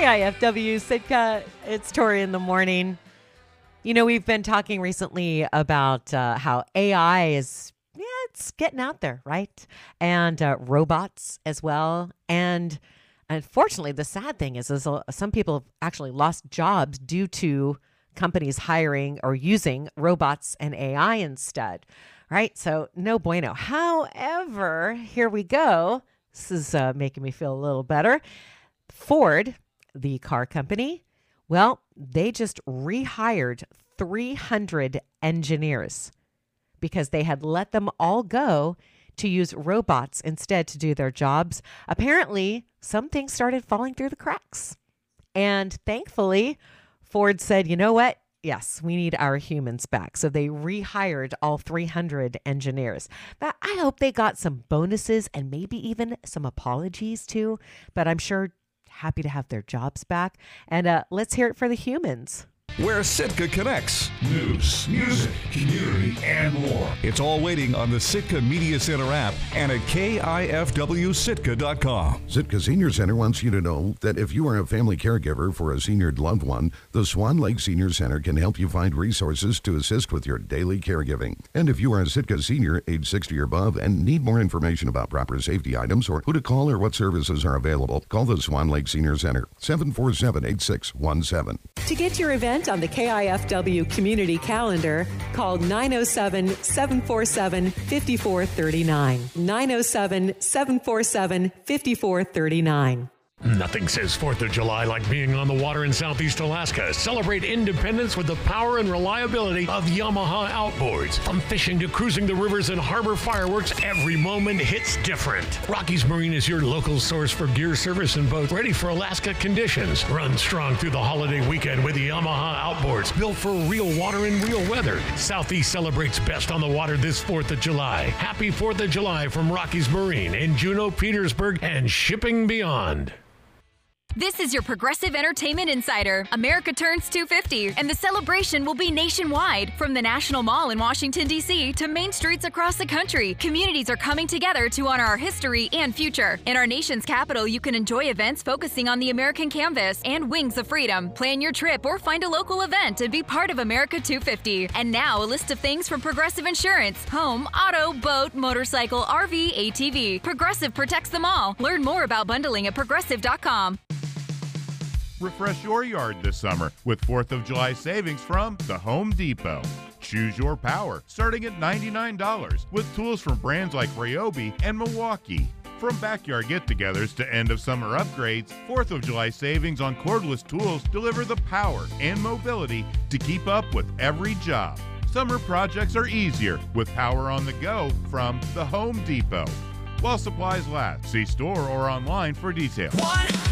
KIFW Sitka, it's Tori in the morning. You know, we've been talking recently about how AI is, it's getting out there, right? And robots as well. And unfortunately, the sad thing is some people have actually lost jobs due to companies hiring or using robots and AI instead, right? So no bueno. However, here we go. This is making me feel a little better. Ford, the car company, well, they just rehired 300 engineers because they had let them all go to use robots instead to do their jobs. Apparently, some things started falling through the cracks. And thankfully, Ford said, you know what? Yes, we need our humans back. So they rehired all 300 engineers. But I hope they got some bonuses and maybe even some apologies too. But I'm sure happy to have their jobs back. And let's hear it for the humans. Where Sitka connects. News, music, community, and more. It's all waiting on the Sitka Media Center app and at KIFWSitka.com. Sitka Senior Center wants you to know that if you are a family caregiver for a senior loved one, the Swan Lake Senior Center can help you find resources to assist with your daily caregiving. And if you are a Sitka senior, age 60 or above, and need more information about proper safety items or who to call or what services are available, call the Swan Lake Senior Center, 747-8617. To get your event on the KIFW community calendar, call 907-747-5439. 907-747-5439. Nothing says 4th of July like being on the water in Southeast Alaska. Celebrate independence with the power and reliability of Yamaha outboards. From fishing to cruising the rivers and harbor fireworks, every moment hits different. Rockies Marine is your local source for gear service and boats ready for Alaska conditions. Run strong through the holiday weekend with the Yamaha outboards, built for real water and real weather. Southeast celebrates best on the water this 4th of July. Happy 4th of July from Rockies Marine in Juneau, Petersburg, and shipping beyond. This is your Progressive Entertainment Insider. America turns 250, and the celebration will be nationwide. From the National Mall in Washington, D.C. to main streets across the country, communities are coming together to honor our history and future. In our nation's capital, you can enjoy events focusing on the American canvas and Wings of Freedom. Plan your trip or find a local event and be part of America 250. And now, a list of things from Progressive Insurance: home, auto, boat, motorcycle, RV, ATV. Progressive protects them all. Learn more about bundling at progressive.com. Refresh your yard this summer with 4th of July savings from the Home Depot. Choose your power, starting at $99, with tools from brands like Ryobi and Milwaukee. From backyard get-togethers to end-of-summer upgrades, 4th of July savings on cordless tools deliver the power and mobility to keep up with every job. Summer projects are easier with power on the go from the Home Depot. While supplies last, see store or online for details.